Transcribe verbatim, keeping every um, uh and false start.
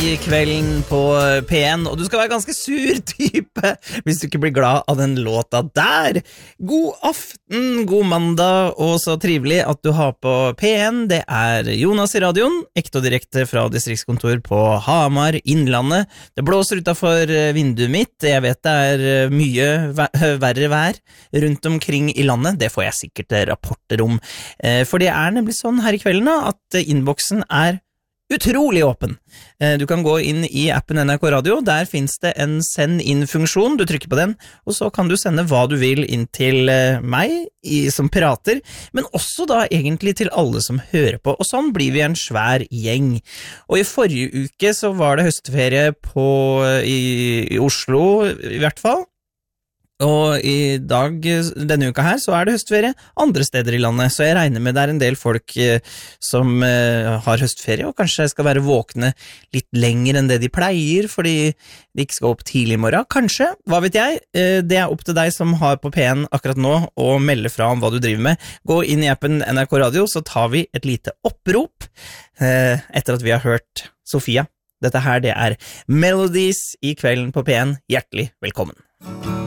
i kvelden på P en, og du skal være ganske sur type hvis du ikke blir glad av den låta der. God aften, god mandag, og så trivelig at du har på P en. Det er Jonas i radioen, ekte og direkte fra distriktskontor på Hamar, Innlandet. Det blåser utenfor vinduet mitt. Jeg vet det er mye verre vær rundt omkring i landet. Det får jeg sikkert rapporter om. For det er nemlig sånn her i kvelden da, at innboksen er utrolig åpen. Du kan gå inn i appen N R K Radio, der finnes det en send inn-funksjon, du trykker på den, og så kan du sende hva du vil inn til meg i, som prater, men også da egentlig til alle som hører på, og sånn blir vi en svær gjeng. Og i forrige uke så var det høstferie på, i, i Oslo i hvert fall, og i dag, denne uka her, så er det høstferie andre steder i landet, så jeg regner med det er en del folk eh, som eh, har høstferie, og kanskje skal være våkne litt lenger enn det de pleier, fordi de ikke skal opp tidlig i morgen. Kanskje, hva vet jeg? Eh, det er opp til deg som har på P en akkurat nå, og melde fra om hva du driver med. Gå inn i appen N R K Radio, så tar vi et lite opprop eh, etter at vi har hørt Sofia. Dette her, det er Melodies i kvelden på P en. Hjertelig velkommen.